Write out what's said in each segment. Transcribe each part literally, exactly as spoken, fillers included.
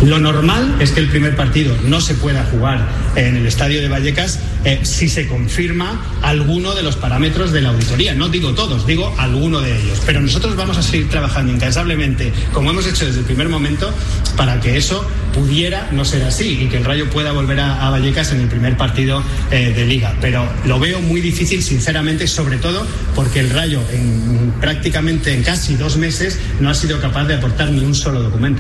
Lo normal es que el primer partido no se pueda jugar en el estadio de Vallecas eh, si se confirma alguno de los parámetros de la auditoría. No digo todos, digo alguno de ellos. Pero nosotros vamos a seguir trabajando incansablemente, como hemos hecho desde el primer momento, para que eso pudiera no ser así y que el Rayo pueda volver a, a Vallecas en el primer partido eh, de Liga. Pero lo veo muy difícil, sinceramente, sobre todo porque el Rayo en prácticamente en casi dos meses no ha sido capaz de aportar ni un solo documento.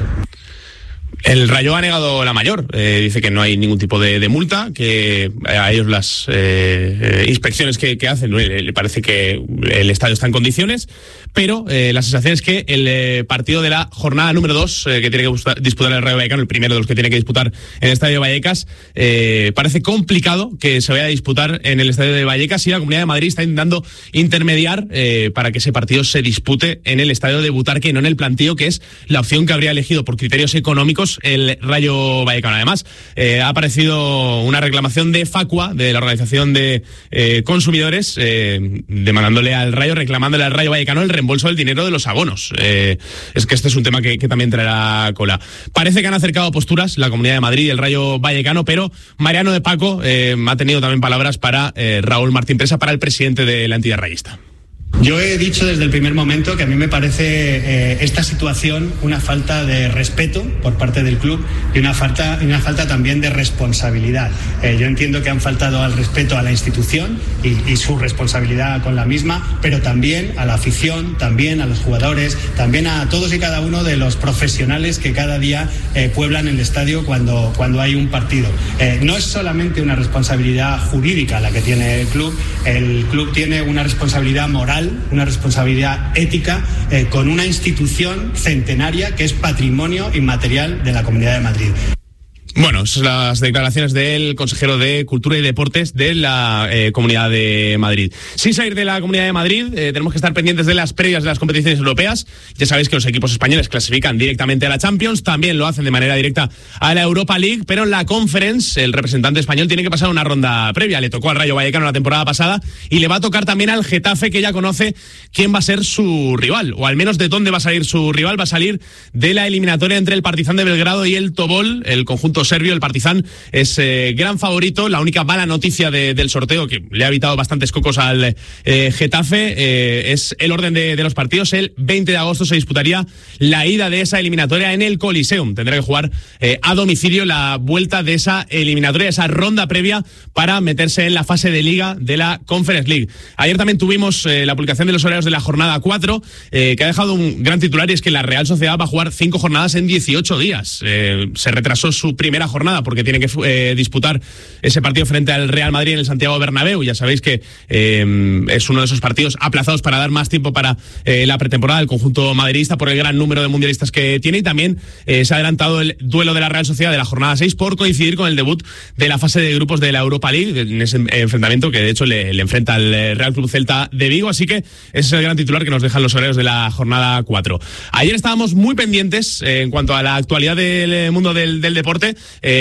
El Rayo ha negado la mayor, eh, dice que no hay ningún tipo de, de multa, que a ellos las eh, eh, inspecciones que, que hacen, le, le parece que el estadio está en condiciones, pero eh, la sensación es que el eh, partido de la jornada número dos, eh, que tiene que disputar el Rayo Vallecano, el primero de los que tiene que disputar en el estadio de Vallecas, eh, parece complicado que se vaya a disputar en el estadio de Vallecas, y la Comunidad de Madrid está intentando intermediar eh, para que ese partido se dispute en el estadio de Butarque, no en el Plantío, que es la opción que habría elegido por criterios económicos el Rayo Vallecano. Además, eh, ha aparecido una reclamación de Facua, de la Organización de eh, Consumidores, eh, demandándole al Rayo, reclamándole al Rayo Vallecano el reembolso del dinero de los abonos. Eh, es que este es un tema que, que también traerá cola. Parece que han acercado posturas la Comunidad de Madrid y el Rayo Vallecano, pero Mariano de Paco eh, ha tenido también palabras para eh, Raúl Martín Presa, para el presidente de la entidad rayista. Yo he dicho desde el primer momento que a mí me parece eh, esta situación una falta de respeto por parte del club y una falta, una falta también de responsabilidad. Eh, yo entiendo que han faltado al respeto a la institución y, y su responsabilidad con la misma, pero también a la afición, también a los jugadores, también a todos y cada uno de los profesionales que cada día eh, pueblan el estadio cuando, cuando hay un partido. Eh, no es solamente una responsabilidad jurídica la que tiene el club, el club tiene una responsabilidad moral, una responsabilidad ética eh, con una institución centenaria que es patrimonio inmaterial de la Comunidad de Madrid. Bueno, esas son las declaraciones del consejero de Cultura y Deportes de la eh, Comunidad de Madrid. Sin salir de la Comunidad de Madrid, eh, tenemos que estar pendientes de las previas de las competiciones europeas. Ya sabéis que los equipos españoles clasifican directamente a la Champions, también lo hacen de manera directa a la Europa League, pero en la Conference el representante español tiene que pasar una ronda previa. Le tocó al Rayo Vallecano la temporada pasada y le va a tocar también al Getafe, que ya conoce quién va a ser su rival, o al menos de dónde va a salir su rival. Va a salir de la eliminatoria entre el Partizan de Belgrado y el Tobol, el conjunto serbio. El Partizan es eh, gran favorito. La única mala noticia de, del sorteo, que le ha evitado bastantes cocos al eh, Getafe, eh, es el orden de, de los partidos. El veinte de agosto se disputaría la ida de esa eliminatoria en el Coliseum. Tendrá que jugar eh, a domicilio la vuelta de esa eliminatoria, esa ronda previa para meterse en la fase de Liga de la Conference League. Ayer también tuvimos eh, la publicación de los horarios de la jornada cuatro, eh, que ha dejado un gran titular, y es que la Real Sociedad va a jugar cinco jornadas en dieciocho días. Eh, se retrasó su primera jornada porque tiene que eh, disputar ese partido frente al Real Madrid en el Santiago Bernabéu. Ya sabéis que eh, es uno de esos partidos aplazados para dar más tiempo para eh, la pretemporada del conjunto madridista por el gran número de mundialistas que tiene, y también eh, se ha adelantado el duelo de la Real Sociedad de la jornada seis por coincidir con el debut de la fase de grupos de la Europa League, en ese enfrentamiento que de hecho le, le enfrenta al Real Club Celta de Vigo. Así que ese es el gran titular que nos dejan los horarios de la jornada cuatro. Ayer estábamos muy pendientes eh, en cuanto a la actualidad del mundo del, del deporte, eh,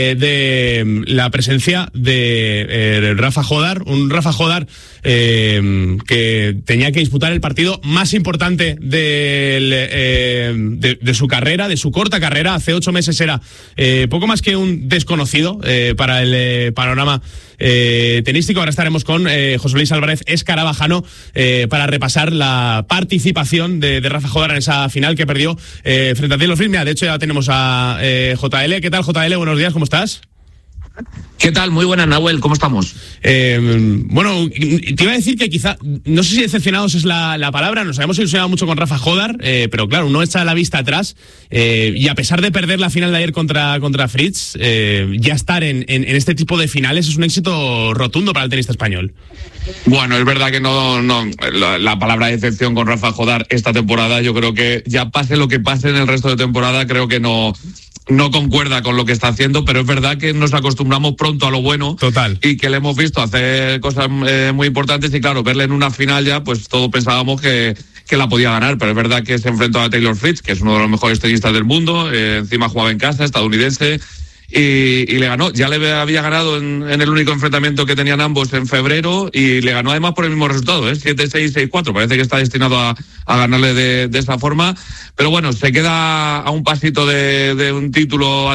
de la presencia de eh, Rafa Jodar, un Rafa Jodar eh, que tenía que disputar el partido más importante del, eh, de, de su carrera, de su corta carrera. Hace ocho meses era eh, poco más que un desconocido eh, para el eh, panorama eh, tenístico. Ahora estaremos con eh, José Luis Álvarez Escarabajano eh, para repasar la participación de, de Rafa Jodar en esa final que perdió eh, frente a Taylor Fritz. Mira, de hecho ya tenemos a eh, J L. ¿Qué tal, J L? Buenos días, ¿cómo estás? ¿Qué tal? Muy buena, Nahuel, ¿cómo estamos? Eh, bueno, te iba a decir que quizá, no sé si decepcionados es la, la palabra, nos habíamos ilusionado mucho con Rafa Jodar, eh, pero claro, uno echa la vista atrás eh, y a pesar de perder la final de ayer contra, contra Fritz, eh, ya estar en, en, en este tipo de finales es un éxito rotundo para el tenista español. Bueno, es verdad que no, no la, la palabra decepción con Rafa Jodar esta temporada, yo creo que ya pase lo que pase en el resto de temporada, creo que no... no concuerda con lo que está haciendo, pero es verdad que nos acostumbramos pronto a lo bueno. Total. Y que le hemos visto hacer cosas eh, muy importantes, y claro, verle en una final ya, pues todos pensábamos que, que la podía ganar, pero es verdad que se enfrentó a Taylor Fritz, que es uno de los mejores tenistas del mundo, eh, encima jugaba en casa, estadounidense, y, y le ganó. Ya le había ganado en, en el único enfrentamiento que tenían ambos en febrero, y le ganó además por el mismo resultado, ¿eh? siete seis, seis cuatro. Parece que está destinado a, a ganarle de, de esa forma, pero bueno, se queda a un pasito de, de un título